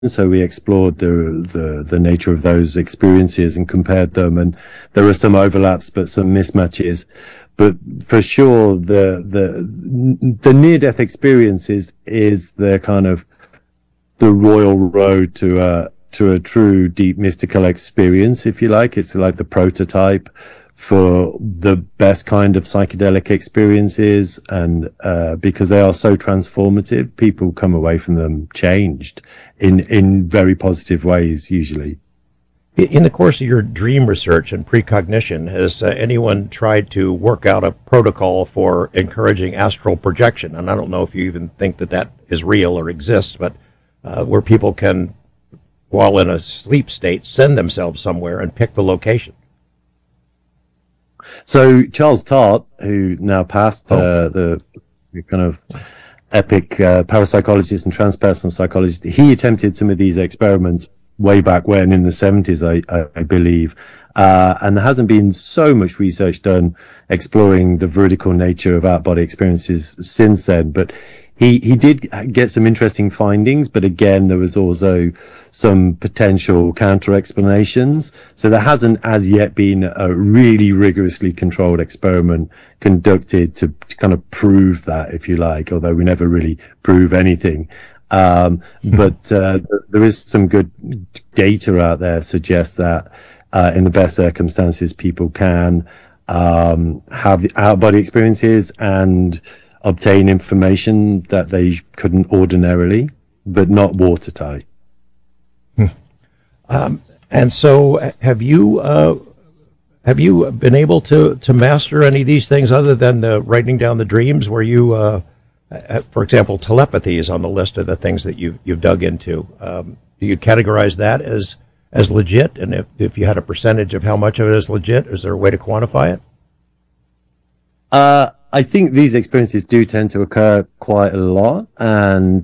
So we explored the nature of those experiences and compared them, and there are some overlaps but some mismatches. But for sure, the near death experience is the kind of the royal road to a true deep mystical experience, if you like. It's like the prototype for the best kind of psychedelic experiences, and because they are so transformative, people come away from them changed in very positive ways usually. In the course of your dream research and precognition, has anyone tried to work out a protocol for encouraging astral projection? And I don't know if you even think that that is real or exists, but where people can, while in a sleep state, send themselves somewhere and pick the location. So Charles Tart, who now passed, the kind of epic parapsychologist and transpersonal psychologist, he attempted some of these experiments way back when in the 70s, I believe. And there hasn't been so much research done exploring the veridical nature of out-body experiences since then. But he did get some interesting findings, but again, there was also some potential counter explanations. So there hasn't as yet been a really rigorously controlled experiment conducted to kind of prove that, if you like, although we never really prove anything. But there is some good data out there suggests that in the best circumstances, people can have the out-body experiences and obtain information that they couldn't ordinarily, but not watertight. And so have you been able to master any of these things other than the writing down the dreams? Where you, for example, telepathy is on the list of the things that you've dug into. Do you categorize that as legit? And if you had a percentage of how much of it is legit, is there a way to quantify it? I think these experiences do tend to occur quite a lot. And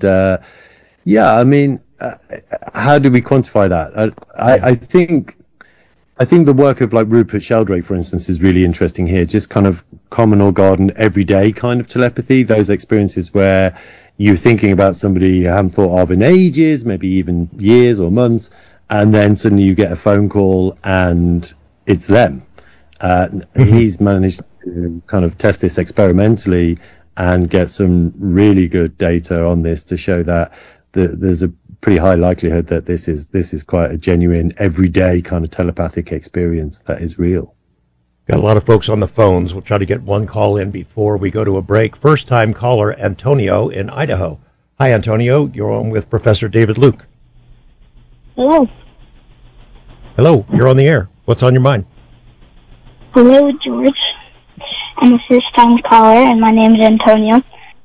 I mean, how do we quantify that? I think the work of like Rupert Sheldrake, for instance, is really interesting here. Just kind of common or garden, everyday kind of telepathy. Those experiences where you're thinking about somebody you haven't thought of in ages, maybe even years or months, and then suddenly you get a phone call and it's them. He's managed to kind of test this experimentally and get some really good data on this to show that there's a pretty high likelihood that this is quite a genuine, everyday kind of telepathic experience that is real. Got a lot of folks on the phones. We'll try to get one call in before we go to a break. First time caller, Antonio in Idaho. Hi, Antonio. You're on with Professor David Luke. Hello. Hello. You're on the air. What's on your mind? Hello, George. I'm a first-time caller, and my name is Antonio.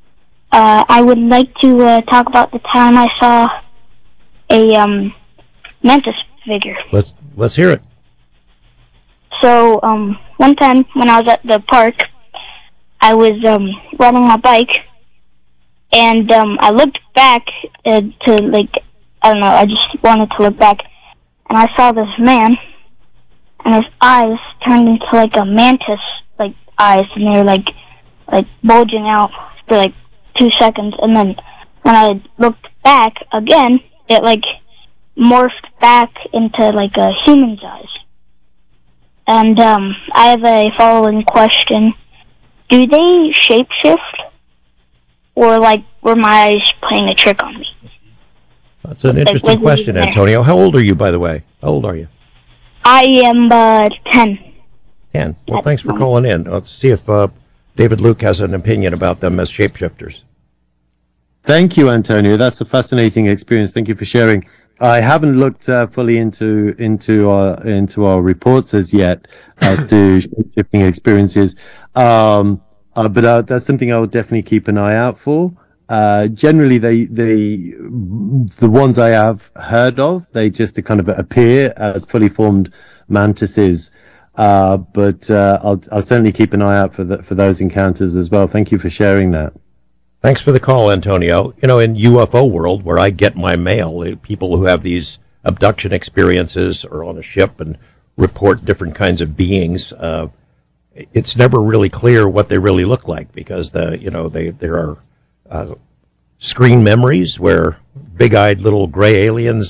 I would like to talk about the time I saw a mantis figure. Let's hear it. So, one time when I was at the park, I was riding my bike, and I looked back to, like, I don't know, I just wanted to look back, and I saw this man, and his eyes turned into, like, a mantis, like, eyes, and they were, like bulging out for, like, 2 seconds, and then when I looked back again, it, like, morphed back into, like, a human's eyes. And I have a following question. Do they shapeshift? Or, like, were my eyes playing a trick on me? That's an interesting question, Antonio. How old are you, by the way? How old are you? I am 10. 10. Well, thanks for calling in. Let's see if David Luke has an opinion about them as shapeshifters. Thank you, Antonio. That's a fascinating experience. Thank you for sharing. I haven't looked fully into our reports as yet as to shifting experiences, but that's something I will definitely keep an eye out for. Generally, the ones I have heard of, they just kind of appear as fully formed mantises. But I'll certainly keep an eye out for those encounters as well. Thank you for sharing that. Thanks for the call, Antonio. You know, in UFO world, where I get my mail, people who have these abduction experiences are on a ship and report different kinds of beings. It's never really clear what they really look like because there are screen memories where big-eyed little gray aliens